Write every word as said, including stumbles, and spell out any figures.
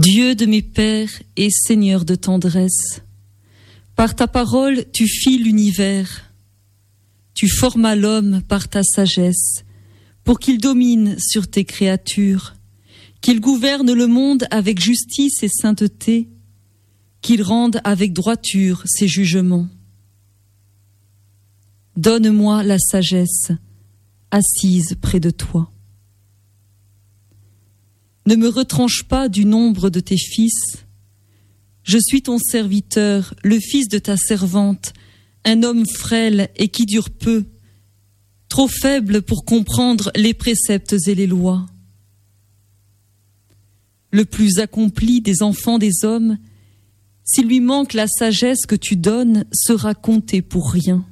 Dieu de mes pères et Seigneur de tendresse, par ta parole tu fis l'univers, tu formas l'homme par ta sagesse, pour qu'il domine sur tes créatures, qu'il gouverne le monde avec justice et sainteté, qu'il rende avec droiture ses jugements. Donne-moi la sagesse, assise près de toi. Ne me retranche pas du nombre de tes fils. Je suis ton serviteur, le fils de ta servante, un homme frêle et qui dure peu, trop faible pour comprendre les préceptes et les lois. Le plus accompli des enfants des hommes, s'il lui manque la sagesse que tu donnes, sera compté pour rien.